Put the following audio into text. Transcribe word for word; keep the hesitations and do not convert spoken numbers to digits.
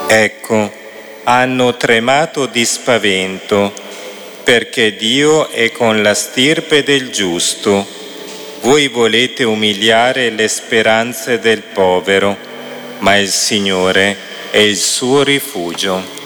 Ecco, hanno tremato di spavento, perché Dio è con la stirpe del giusto. Voi volete umiliare le speranze del povero, ma il Signore è il suo rifugio.